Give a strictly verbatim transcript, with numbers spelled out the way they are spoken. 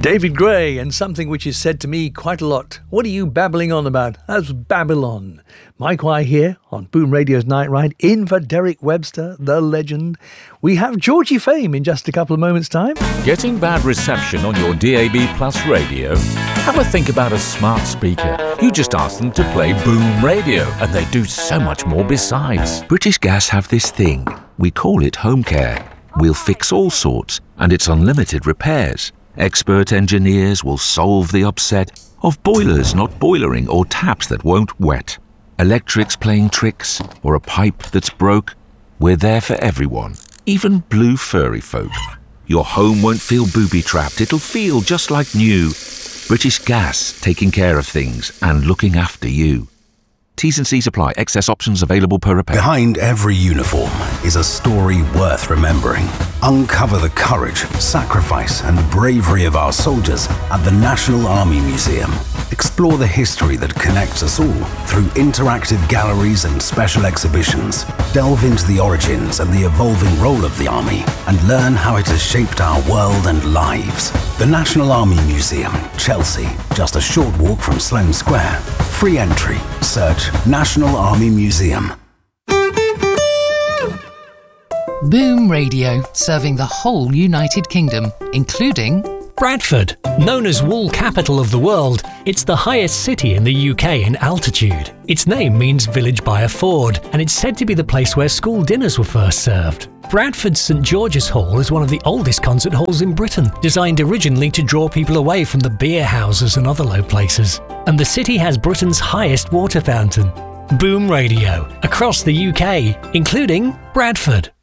David Gray, and something which is said to me quite a lot. What are you babbling on about? That's Babylon. Mike Wye here on Boom Radio's Night Ride, in for Derek Webster, the legend. We have Georgie Fame in just a couple of moments' time. Getting bad reception on your D A B Plus radio? Have a think about a smart speaker. You just ask them to play Boom Radio, and they do so much more besides. British Gas have this thing. We call it home care. We'll fix all sorts, and it's unlimited repairs. Expert engineers will solve the upset of boilers not boilering or taps that won't wet. Electrics playing tricks or a pipe that's broke. We're there for everyone, even blue furry folk. Your home won't feel booby-trapped. It'll feel just like new. British Gas, taking care of things and looking after you. T's and C's apply. Excess options available per repair. Behind every uniform is a story worth remembering. Uncover the courage, sacrifice and bravery of our soldiers at the National Army Museum. Explore the history that connects us all through interactive galleries and special exhibitions. Delve into the origins and the evolving role of the Army and learn how it has shaped our world and lives. The National Army Museum, Chelsea, just a short walk from Sloane Square. Free entry. Search National Army Museum. Boom Radio, serving the whole United Kingdom, including Bradford. Known as wool capital of the world, it's the highest city in the U K in altitude. Its name means village by a ford, and it's said to be the place where school dinners were first served. Bradford's St George's Hall is one of the oldest concert halls in Britain, designed originally to draw people away from the beer houses and other low places. And the city has Britain's highest water fountain. Boom Radio, across the U K, including Bradford.